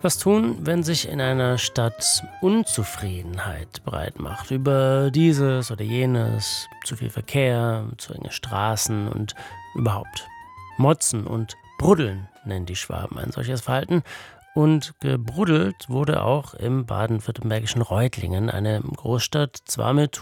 Was tun, wenn sich in einer Stadt Unzufriedenheit breit macht über dieses oder jenes, zu viel Verkehr, zu enge Straßen und überhaupt? Motzen und Bruddeln nennen die Schwaben ein solches Verhalten. Und gebruddelt wurde auch im baden-württembergischen Reutlingen, eine Großstadt, zwar mit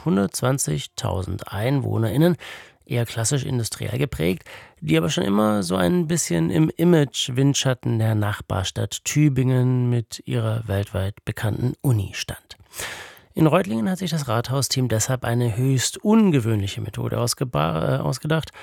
120.000 EinwohnerInnen, eher klassisch industriell geprägt, die aber schon immer so ein bisschen im Image-Windschatten der Nachbarstadt Tübingen mit ihrer weltweit bekannten Uni stand. In Reutlingen hat sich das Rathausteam deshalb eine höchst ungewöhnliche Methode ausgedacht,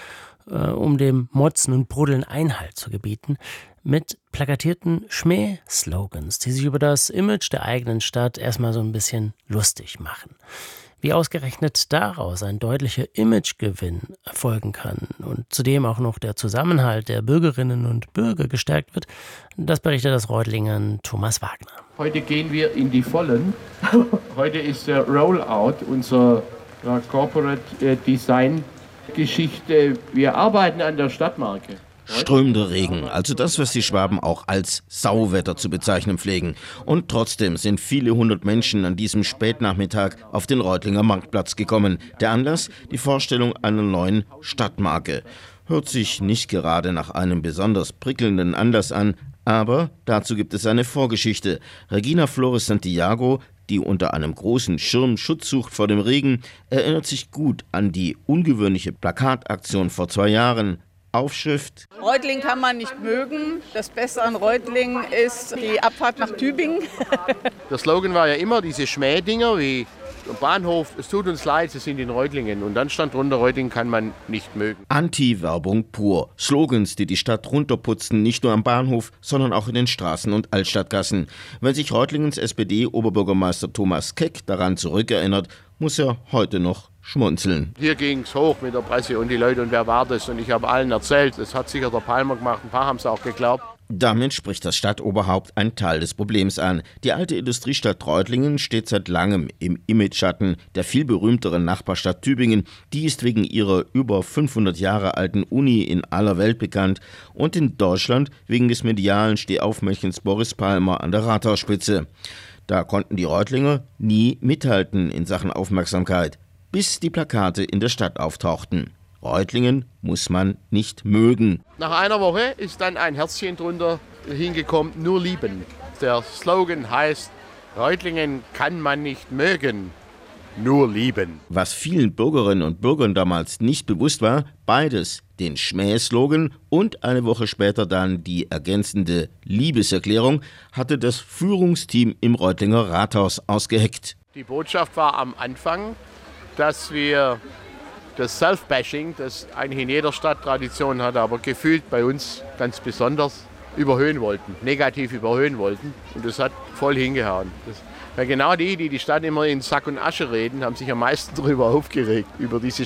um dem Motzen und Bruddeln Einhalt zu gebieten, mit plakatierten Schmäh-Slogans, die sich über das Image der eigenen Stadt erstmal so ein bisschen lustig machen. Wie ausgerechnet daraus ein deutlicher Imagegewinn erfolgen kann und zudem auch noch der Zusammenhalt der Bürgerinnen und Bürger gestärkt wird, das berichtet das Reutlingern Thomas Wagner. Heute gehen wir in die Vollen. Heute ist der Rollout unserer Corporate Design Geschichte. Wir arbeiten an der Stadtmarke. Strömender Regen, also das, was die Schwaben auch als Sauwetter zu bezeichnen pflegen. Und trotzdem sind viele hundert Menschen an diesem Spätnachmittag auf den Reutlinger Marktplatz gekommen. Der Anlass? Die Vorstellung einer neuen Stadtmarke. Hört sich nicht gerade nach einem besonders prickelnden Anlass an, aber dazu gibt es eine Vorgeschichte. Regina Flores Santiago, die unter einem großen Schirm Schutz sucht vor dem Regen, erinnert sich gut an die ungewöhnliche Plakataktion vor 2 Jahren. Aufschrift: Reutlingen kann man nicht mögen. Das Beste an Reutlingen ist die Abfahrt nach Tübingen. Der Slogan war ja immer diese Schmähdinger wie Bahnhof, es tut uns leid, Sie sind in Reutlingen. Und dann stand drunter, Reutlingen kann man nicht mögen. Anti-Werbung pur. Slogans, die die Stadt runterputzen, nicht nur am Bahnhof, sondern auch in den Straßen und Altstadtgassen. Wenn sich Reutlingens SPD-Oberbürgermeister Thomas Keck daran zurückerinnert, muss er heute noch schmunzeln. Hier ging es hoch mit der Presse und die Leute, und wer war das? Und ich habe allen erzählt, das hat sicher der Palmer gemacht, ein paar haben es auch geglaubt. Damit spricht das Stadtoberhaupt einen Teil des Problems an. Die alte Industriestadt Reutlingen steht seit langem im Imageschatten der viel berühmteren Nachbarstadt Tübingen. Die ist wegen ihrer über 500 Jahre alten Uni in aller Welt bekannt und in Deutschland wegen des medialen Stehaufmännchens Boris Palmer an der Rathausspitze. Da konnten die Reutlinger nie mithalten in Sachen Aufmerksamkeit, bis die Plakate in der Stadt auftauchten. Reutlingen muss man nicht mögen. Nach einer Woche ist dann ein Herzchen drunter hingekommen, nur lieben. Der Slogan heißt, Reutlingen kann man nicht mögen, nur lieben. Was vielen Bürgerinnen und Bürgern damals nicht bewusst war, beides, den Schmäh-Slogan und eine Woche später dann die ergänzende Liebeserklärung, hatte das Führungsteam im Reutlinger Rathaus ausgeheckt. Die Botschaft war am Anfang, dass wir das Self-Bashing, das eigentlich in jeder Stadt Tradition hat, aber gefühlt bei uns ganz besonders, überhöhen wollten, negativ überhöhen wollten. Und das hat voll hingehauen. Weil genau die Stadt immer in Sack und Asche reden, haben sich am meisten darüber aufgeregt, über diese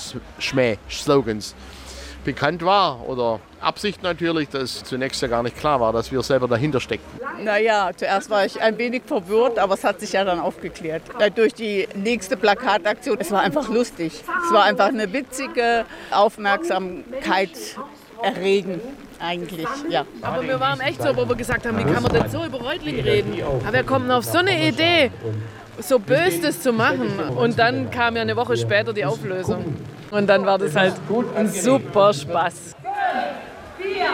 Selbstschmäh-Slogans. Bekannt war, oder Absicht natürlich, dass zunächst ja gar nicht klar war, dass wir selber dahinter steckten. Naja, zuerst war ich ein wenig verwirrt, aber es hat sich ja dann aufgeklärt. Durch die nächste Plakataktion, es war einfach lustig. Es war einfach eine witzige Aufmerksamkeit erregend. Eigentlich, ja. Aber wir waren echt so, wo wir gesagt haben, wie kann man denn so über Reutlingen reden? Aber wer kommt denn auf so eine Idee, so böse das zu machen? Und dann kam ja eine Woche später die Auflösung. Und dann war das halt ein super Spaß. 4, 3,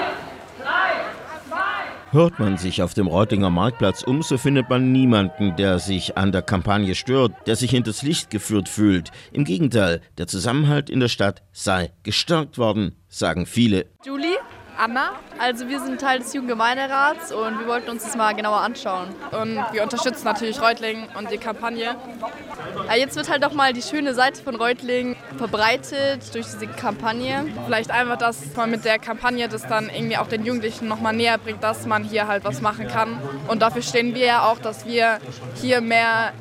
2. Hört man sich auf dem Reutlinger Marktplatz um, so findet man niemanden, der sich an der Kampagne stört, der sich hinters Licht geführt fühlt. Im Gegenteil, der Zusammenhalt in der Stadt sei gestärkt worden, sagen viele. Julie? Anna. Also wir sind Teil des Jugendgemeinderats und wir wollten uns das mal genauer anschauen. Und wir unterstützen natürlich Reutlingen und die Kampagne. Ja, jetzt wird halt doch mal die schöne Seite von Reutlingen verbreitet durch diese Kampagne. Vielleicht einfach, dass man mit der Kampagne das dann irgendwie auch den Jugendlichen noch mal näher bringt, dass man hier halt was machen kann. Und dafür stehen wir ja auch, dass wir hier mehr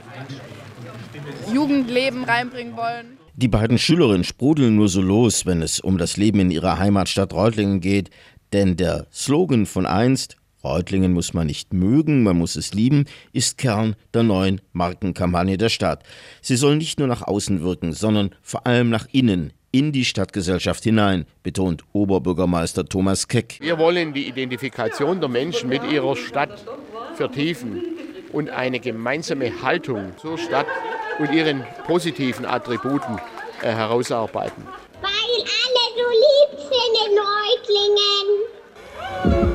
Jugendleben reinbringen wollen. Die beiden Schülerinnen sprudeln nur so los, wenn es um das Leben in ihrer Heimatstadt Reutlingen geht. Denn der Slogan von einst, Reutlingen muss man nicht mögen, man muss es lieben, ist Kern der neuen Markenkampagne der Stadt. Sie soll nicht nur nach außen wirken, sondern vor allem nach innen, in die Stadtgesellschaft hinein, betont Oberbürgermeister Thomas Keck. Wir wollen die Identifikation der Menschen mit ihrer Stadt vertiefen und eine gemeinsame Haltung zur Stadt und ihren positiven Attributen herausarbeiten. Weil alle so lieb sind in Reutlingen.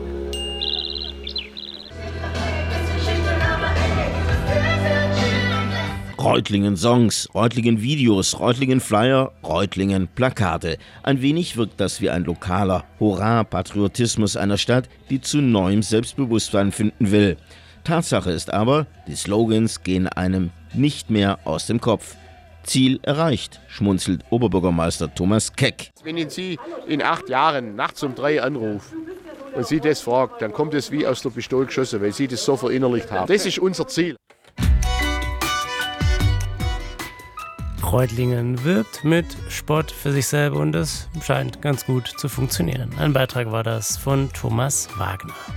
Reutlingen-Songs, Reutlingen-Videos, Reutlingen-Flyer, Reutlingen-Plakate. Ein wenig wirkt das wie ein lokaler Hurra-Patriotismus einer Stadt, die zu neuem Selbstbewusstsein finden will. Tatsache ist aber, die Slogans gehen einem nicht mehr aus dem Kopf. Ziel erreicht, schmunzelt Oberbürgermeister Thomas Keck. Wenn ich Sie in 8 Jahren nachts um 3 anrufe und Sie das fragt, dann kommt es wie aus der Pistole geschossen, weil Sie das so verinnerlicht haben. Das ist unser Ziel. Reutlingen wirbt mit Spott für sich selber und das scheint ganz gut zu funktionieren. Ein Beitrag war das von Thomas Wagner.